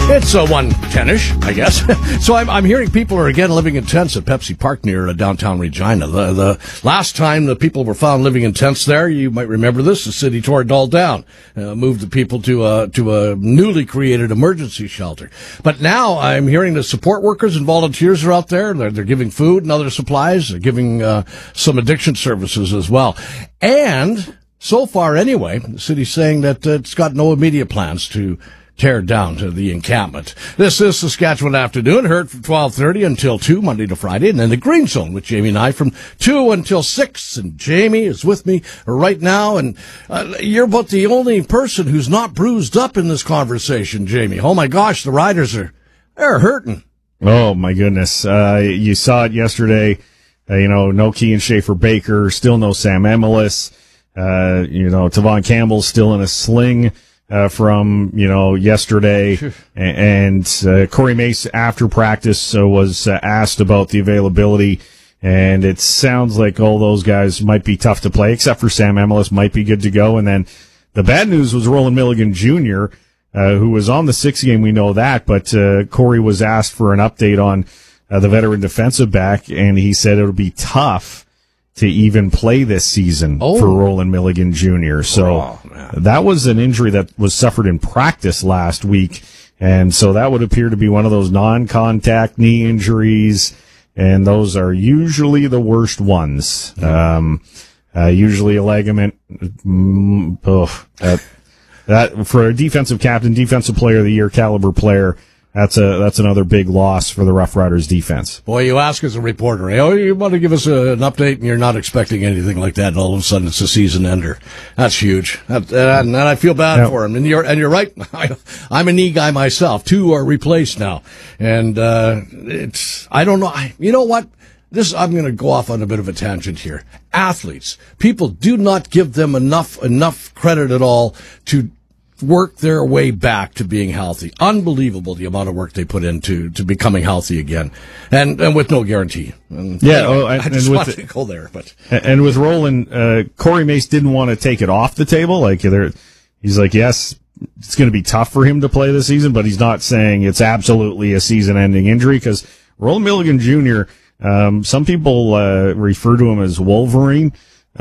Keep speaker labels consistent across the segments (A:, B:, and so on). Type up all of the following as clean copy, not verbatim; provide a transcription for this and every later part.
A: It's 1:10-ish, I guess. So I'm hearing people are again living in tents at Pepsi Park near downtown Regina. The last time the people were found living in tents there, you might remember this, the city tore it all down, moved the people to a newly created emergency shelter. But now I'm hearing the support workers and volunteers are out there. They're giving food and other supplies. They're giving some addiction services as well. And so far, anyway, the city's saying that it's got no immediate plans to tear down to the encampment. This is Saskatchewan Afternoon, heard from 12:30 until 2, Monday to Friday, and then the Green Zone with Jamie and I from 2 until 6. And Jamie is with me right now, and you're about the only person who's not bruised up in this conversation, Jamie. Oh my gosh, the riders they're hurting.
B: Oh my goodness. You saw it yesterday. No Kean Schaefer-Baker, still no Sam Emelis. Tavon Campbell's still in a sling. From yesterday, and Corey Mace after practice was asked about the availability, and it sounds like all those guys might be tough to play, except for Sam Emelis might be good to go. And then the bad news was Roland Milligan Jr., who was on the 6 game, we know that, but Corey was asked for an update on the veteran defensive back, and he said it would be tough to even play this season for Roland Milligan Jr. So that was an injury that was suffered in practice last week. And so that would appear to be one of those non-contact knee injuries. And those are usually the worst ones. Usually a ligament. That for a defensive captain, defensive player of the year caliber player, that's another big loss for the Rough Riders defense.
A: Boy, you ask as a reporter, you want to give us an update and you're not expecting anything like that, and all of a sudden it's a season ender. That's huge. And I feel bad for him. And you're right. I'm a knee guy myself. 2 are replaced now. And, I don't know. You know what? I'm going to go off on a bit of a tangent here. Athletes, people do not give them enough credit at all to work their way back to being healthy. Unbelievable the amount of work they put into becoming healthy again, and with no guarantee. I just wanted to go there, but
B: and with Roland, Corey Mace didn't want to take it off the table. He's like, yes, it's going to be tough for him to play this season, but he's not saying it's absolutely a season-ending injury because Roland Milligan Jr. Some people refer to him as Wolverine.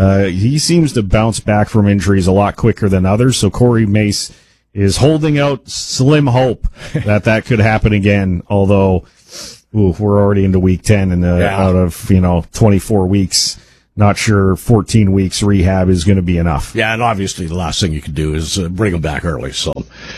B: He seems to bounce back from injuries a lot quicker than others, so Corey Mace is holding out slim hope that could happen again, although we're already into week 10 and out of 24 weeks, not sure 14 weeks rehab is going to be enough.
A: Yeah, and obviously the last thing you can do is bring him back early, so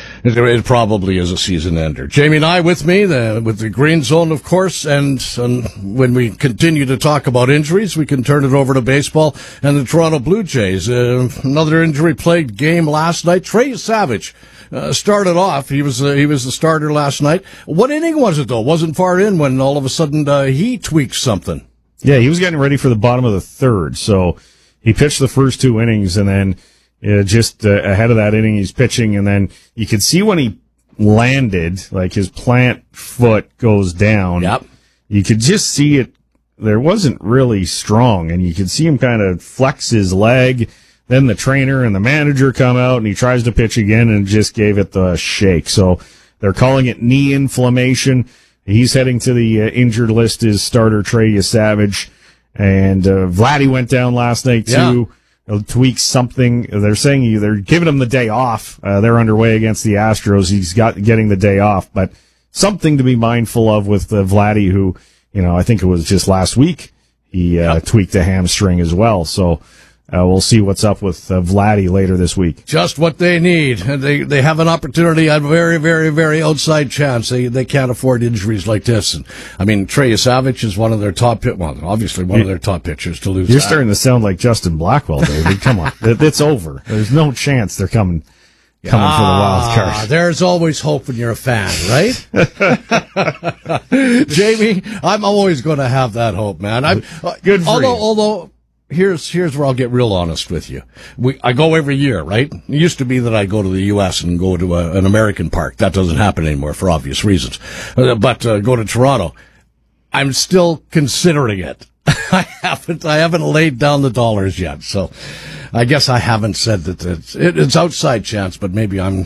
A: it probably is a season ender. Jamie and I with me, with the Green Zone, of course, and when we continue to talk about injuries, we can turn it over to baseball and the Toronto Blue Jays. Another injury-plagued game last night. Trey Savage started off. He was the starter last night. What inning was it, though? Wasn't far in when all of a sudden he tweaked something.
B: Yeah, he was getting ready for the bottom of the third, so he pitched the first 2 innings, and then just ahead of that inning, he's pitching, and then you could see when he landed, like his plant foot goes down.
A: Yep.
B: You could just see it. There wasn't really strong, and you could see him kind of flex his leg. Then the trainer and the manager come out, and he tries to pitch again and just gave it the shake. So they're calling it knee inflammation. He's heading to the injured list is starter Trey Savage. And Vladdy went down last night, too. Yeah. Tweaks something. They're saying they're giving him the day off. They're underway against the Astros. He's getting the day off. But something to be mindful of with Vladdy, who, I think it was just last week, he tweaked a hamstring as well. So we'll see what's up with Vladdy later this week.
A: Just what they need. They have an opportunity, a very, very, very outside chance. They can't afford injuries like this. And I mean, Trey Savage is one of their top obviously one of their top pitchers to lose.
B: You're starting to sound like Justin Blackwell, David. Come on. It's over. There's no chance they're coming for the wild card.
A: There's always hope when you're a fan, right? Jamie, I'm always going to have that hope, man.
B: Good for you.
A: Although Here's where I'll get real honest with you. I go every year, right? It used to be that I go to the U.S. and go to an American park. That doesn't happen anymore for obvious reasons. But go to Toronto. I'm still considering it. I haven't laid down the dollars yet. So I guess I haven't said that it's outside chance, but maybe I'm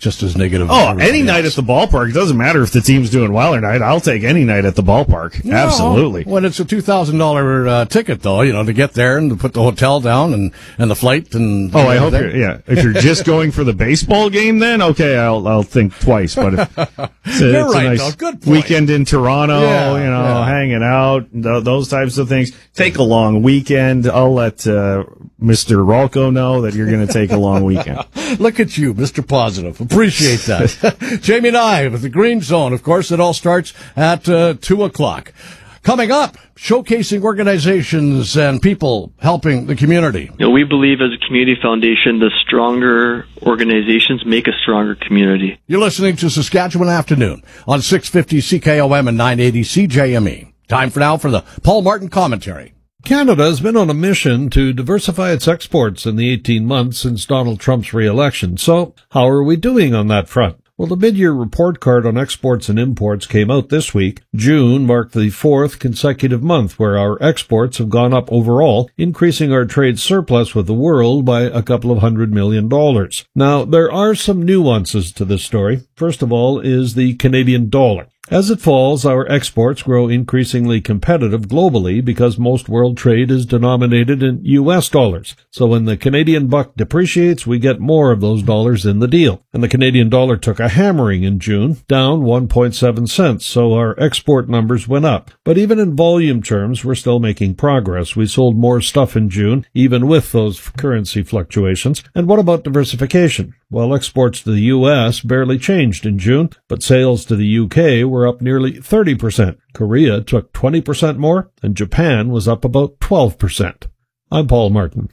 A: just as negative.
B: Oh, any night at the ballpark. It doesn't matter if the team's doing well or not. I'll take any night at the ballpark. No, absolutely.
A: When it's a $2,000 ticket, though, to get there and to put the hotel down and the flight and.
B: Oh, I hope if you're just going for the baseball game, then okay, I'll think twice. But it's a nice
A: good
B: weekend in Toronto, hanging out, those types of things. Take a long weekend. I'll let Mr. Rolko know that you're going to take a long weekend.
A: Look at you, Mr. Positive. Appreciate that. Jamie and I with the Green Zone. Of course, it all starts at 2:00. Coming up, showcasing organizations and people helping the community.
C: We believe as a community foundation, the stronger organizations make a stronger community.
A: You're listening to Saskatchewan Afternoon on 650 CKOM and 980 CJME. Time for now for the Paul Martin commentary.
D: Canada has been on a mission to diversify its exports in the 18 months since Donald Trump's re-election. So, how are we doing on that front? Well, the mid-year report card on exports and imports came out this week. June marked the fourth consecutive month where our exports have gone up overall, increasing our trade surplus with the world by a couple of $100 million. Now, there are some nuances to this story. First of all is the Canadian dollar. As it falls, our exports grow increasingly competitive globally because most world trade is denominated in U.S. dollars. So when the Canadian buck depreciates, we get more of those dollars in the deal. And the Canadian dollar took a hammering in June, down 1.7 cents, so our export numbers went up. But even in volume terms, we're still making progress. We sold more stuff in June, even with those currency fluctuations. And what about diversification? Well, exports to the U.S. barely changed in June, but sales to the U.K. were up nearly 30%. Korea took 20% more, and Japan was up about 12%. I'm Paul Martin.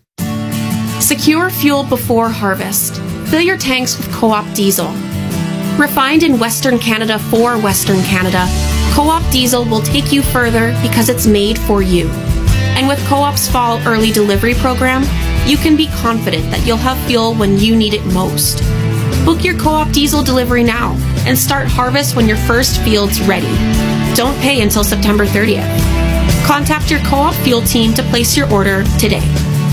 E: Secure fuel before harvest. Fill your tanks with Co-op diesel. Refined in Western Canada for Western Canada, Co-op diesel will take you further because it's made for you. And with Co-op's fall early delivery program, you can be confident that you'll have fuel when you need it most. Book your Co-op diesel delivery now and start harvest when your first field's ready. Don't pay until September 30th. Contact your Co-op fuel team to place your order today.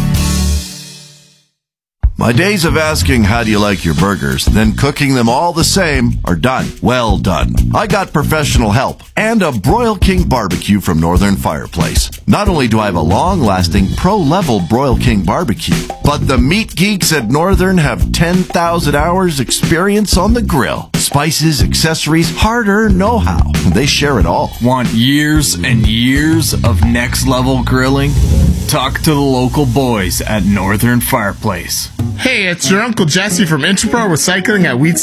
F: My days of asking how do you like your burgers, then cooking them all the same are done. Well done. I got professional help and a Broil King barbecue from Northern Fireplace. Not only do I have a long-lasting pro-level Broil King barbecue, but the meat geeks at Northern have 10,000 hours experience on the grill. Spices, accessories, hard-earned know-how. They share it all.
G: Want years and years of next-level grilling? Talk to the local boys at Northern Fireplace.
H: Hey, it's your Uncle Jesse from Interpro Recycling at Wheat